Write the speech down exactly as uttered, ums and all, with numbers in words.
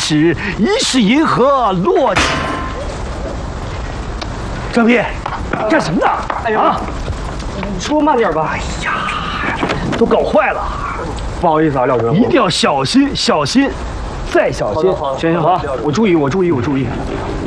齿，一是银河落。张斌，干什么呢？ 哎呀，啊、说慢点吧。 哎呀，都搞坏了。 不好意思啊，廖哥， 一定要小心，小心，再小心。 行行好，我注意，我注意，我注意。